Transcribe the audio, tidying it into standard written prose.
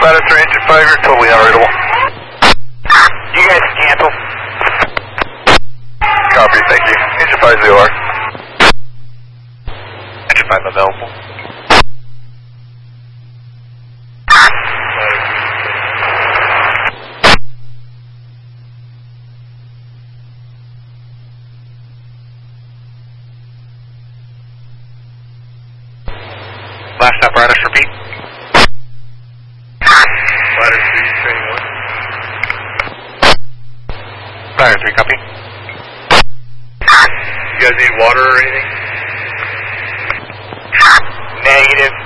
Ladder 3, engine 5, you're totally unreadable. You guys cancel. Copy, thank you. Engine 5 is the OR. Engine 5 available. Last apparatus, repeat. Ladder 3, training 1. Ladder 3, copy. You guys need water or anything? Negative.